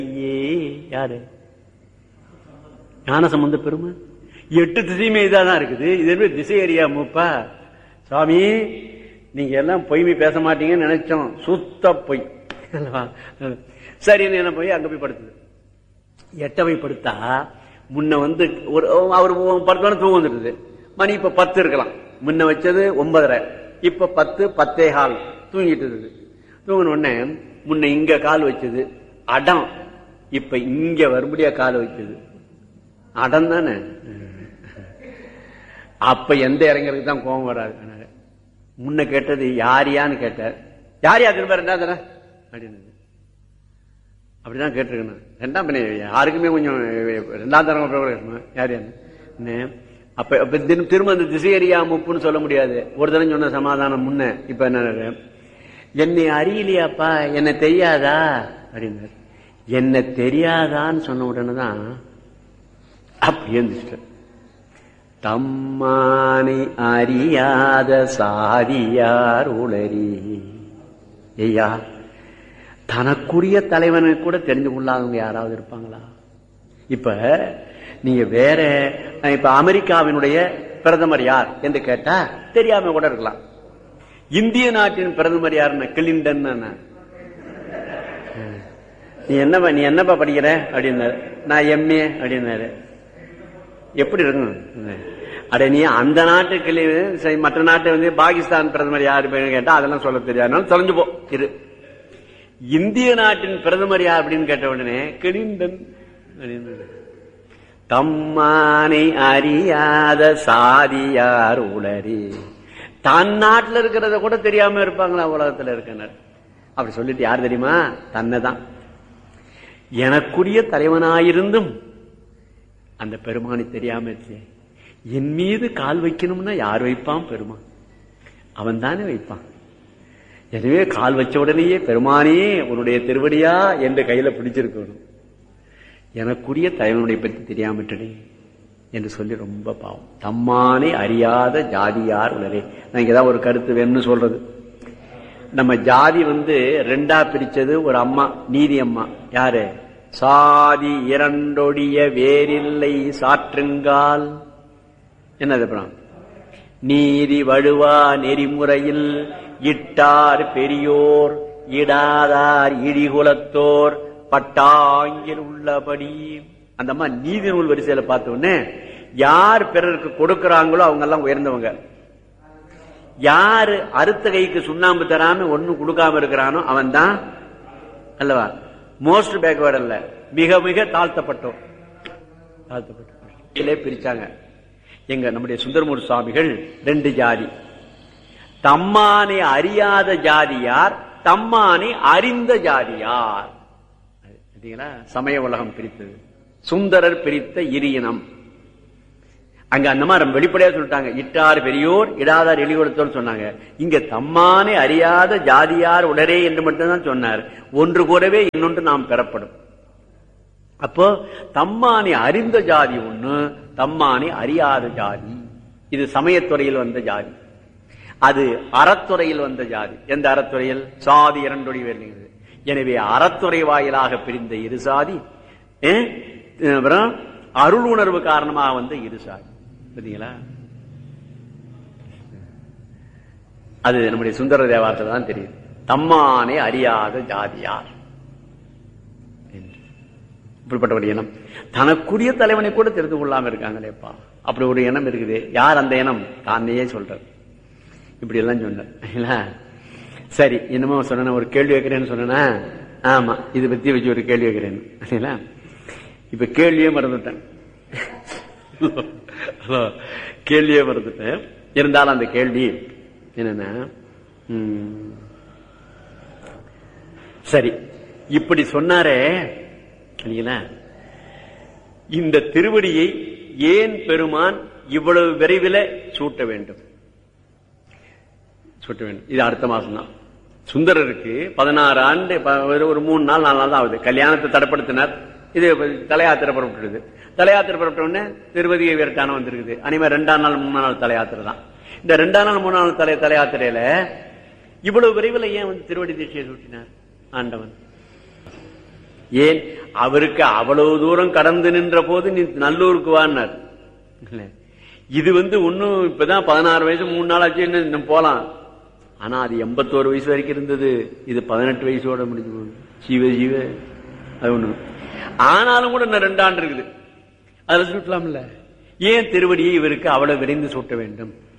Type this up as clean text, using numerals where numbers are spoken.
யாரு? ஞானசம்பந்த பெருமான். 8 திசையுமே இதாதான் இருக்குது. இது திசை அறியா மூப்பா? சுவாமி நீங்க எல்லாம் பொய்மை பேச மாட்டீங்கன்னு நினைச்சோம். சுத்த பொய். சரி என்ன போய் அங்க போய் படுத்துது. எட்டவை படுத்தா முன்ன ஒரு அவர் 10 மணி தூங்க வந்துடுது. மணி இப்ப 10 இருக்கலாம். முன்ன வச்சது 9:30, இப்ப 10, 10:15 தூங்கிட்டு இருக்குது. தூங்கின உடனே முன்ன இங்க கால் வச்சது அடம், இப்ப இங்க வரும்படியா கால் வச்சது அடம் தானே. அப்ப எந்த இறங்கிறதுக்கு தான் கோபம் வராது. முன்ன கேட்டது யாரியான்னு கேட்டார். யாரியா திரும்ப 2ஆம் அப்படின்னு அப்படிதான் கேட்டிருக்கணும். 2ஆம் பண்ணி யாருக்குமே கொஞ்சம் 2ஆம் தரம் யாரியான்னு. அப்ப திரும்ப அந்த திசை அறியா முப்புன்னு சொல்ல முடியாது. ஒரு தரம் சொன்ன சமாதானம் முன்ன. இப்ப என்ன, என்னை அறியலையாப்பா, என்ன தெரியாதா அப்படின்னாரு. என்ன தெரியாதான்னு சொன்ன உடனே தான் அப்படி இருந்துச்சு. தம்மானை அறியாத சாதியார் உளறி. ஐயா, தனக்குரிய தலைவனை கூட தெரிஞ்சு கொள்ளாதவங்க யாராவது இருப்பாங்களா? இப்ப நீங்க வேற, இப்ப அமெரிக்காவினுடைய பிரதமர் யார் என்று கேட்டா தெரியாம கூட இருக்கலாம். இந்திய நாட்டின் பிரதமர் யாருன்னா கிளின்டன். நீ என்னப்பா படிக்கிற அப்படின்னாரு. நான் எம்ஏ அப்படின்னாரு. எப்படி இருக்கும்? அட நீ அந்த நாட்டுக்கு மற்ற நாட்டை பாகிஸ்தான் பிரதமர் யாரு கேட்டா அதெல்லாம் சொல்ல தெரியாது, தொலைஞ்சு போ இரு. இந்திய நாட்டின் பிரதமர் யார் அப்படின்னு கேட்ட உடனே கிளின்டன் அப்படின்னு. தம்மானை அறியாத சாதியார் உளறி. தன் நாட்டில் இருக்கிறத கூட தெரியாம இருப்பாங்களா உலகத்துல இருக்கனர்? அப்படி சொல்லிட்டு யார் தெரியுமா? தன்னைதான். எனக்குரிய தலைவனாயிருந்தும் அந்த பெருமானை தெரியாம இருச்சு. என் மீது கால் வைக்கணும்னா யார் வைப்பான்? பெருமான். அவன் தானே வைப்பான். எனவே கால் வச்ச உடனேயே பெருமானே உன்னுடைய திருவடியா என்று கையில பிடிச்சிருக்கணும். எனக்குரிய தலைவனுடைய பற்றி தெரியாமட்டனே என்று சொல்லி ரொம்ப பாவம். தம்மானை அறியாத ஜாதியார் உலரே. நான் இங்கதான் ஒரு கருத்து வேணும்னு சொல்றது. நம்ம ஜாதி 2ஆ பிரிச்சது ஒரு அம்மா, நீதி அம்மா. யாரு? சாதி இரண்டொடிய வேறில்லை சாற்றுங்கால். என்னது அப்புறம்? நீதி வழுவா நெறிமுறையில் இட்டார் பெரியோர் இடாதார் இழிகுலத்தோர் பட்டாங்கில் உள்ளபடி. அந்த அம்மா நீதி நூல் வரிசையில பார்த்தோன்னே யார் பிறருக்கு கொடுக்கிறாங்களோ அவங்க எல்லாம் உயர்ந்தவங்க. யாரு அறுத்த கைக்கு சுண்ணாம்பு தராம ஒன்னும் கொடுக்காம இருக்கிறானோ அவன் தான் அல்லவா மோஸ்ட் பேக்வேர்ட் அல்ல, மிக மிக தாழ்த்தப்பட்டோம். பிரிச்சாங்க. எங்க நம்முடைய சுந்தரமூர்த்தி சுவாமிகள் 2 ஜாதி. தம்மானை அறியாத ஜாதியார், தம்மானை அறிந்த ஜாதியார். சமய உலகம் பிரித்தது. சுந்தரர் பிரித்த இரியினம். அங்க அந்த மாதிரி வெளிப்படையா சொல்லிட்டாங்க. இட்டார் பெரியோர் இடாதார் எளிகொடுத்தோர் சொன்னாங்க. இங்க தம்மானை அறியாத ஜாதியார் உடரே என்று மட்டும்தான் சொன்னார். ஒன்று கூடவே இன்னொன்று நாம் பெறப்படும். அப்போ தம்மானை அறிந்த ஜாதி ஒண்ணு, தம்மானை அறியாத ஜாதி. இது சமயத்துறையில் வந்த ஜாதி. அது அறத்துறையில் வந்த ஜாதி. எந்த அறத்துறையில்? சாதி இரண்டொடி வருகிறது. எனவே அறத்துறை வாயிலாக பிரிந்த இரு சாதி, அருள் உணர்வு காரணமாக வந்த இரு சாதி. பார்த்தீங்களா? அது நம்முடைய சுந்தர தேவாரத்தில் தான் தெரியுது. தம்மானை அறியாத ஜாதியார். இப்படிப்பட்ட ஒரு இனம். தனக்குரிய தலைவனை கூட தெரிந்து கொள்ளாம இருக்காங்களேப்பா. அப்படி ஒரு இனம் இருக்குது. யார் அந்த இனம்? தானே சொல்றார். இப்படி எல்லாம் சொன்னார். சரி, என்னமோ சொன்ன ஒரு கேள்வி வைக்கிறேன்னு சொன்னா, ஆமா இது பத்தி வச்சு ஒரு கேள்வி வைக்கிறேன்னு. இப்ப கேள்வியே மறந்துட்டேன். கேள்வியே மறந்துட்டேன். இருந்தாலும் அந்த கேள்வி என்னன்னா, சரி இப்படி சொன்னாரே, இந்த திருவடியை ஏன் பெருமான் இவ்வளவு விரைவில் சூட்ட வேண்டும்? சூட்ட வேண்டும். இது அடுத்த மாசம் தான். சுந்தரருக்கு 16 ஆண்டு, ஒரு 3 நாள் 4 நாள் தான் ஆகுது. கல்யாணத்தை தடைப்படுத்தினார். இது தலையாத்திரை புறப்பட்டுது. தலையாத்திரை புறப்பட்ட உடனே திருவதிகை விரட்டான வந்திருக்குது. அனிமே 2ஆம் நாள் 3ஆம் நாள் தலையாத்திரை தான். இந்த 2ஆம் நாள் 3ஆம் நாள் தலையாத்திரையில இவ்வளவு விரைவில் ஏன் திருவடி தீட்சையை சூட்டினார் ஆண்டவன்? ஏன் அவருக்கு அவ்வளவு தூரம் கடந்து நின்ற போது நீ நல்லூருக்கு வான்னார். இது ஒன்னும் இப்பதான் 16 வயசு 3 நாள் ஆச்சு, இன்னும் போலாம். ஆனா அது 81 வயசு வரைக்கும் இருந்தது. இது 18 வயசோட முடிஞ்சு போகுது. ஜீவ ஜீவ அது ஒண்ணு. ஆனாலும் கூட இன்னும் 2 ஆண்டு இருக்குது. அதுல சுட்டலாம்ல. ஏன் திருவடியை இவருக்கு அவ்வளவு விரைந்து சூட்ட வேண்டும்?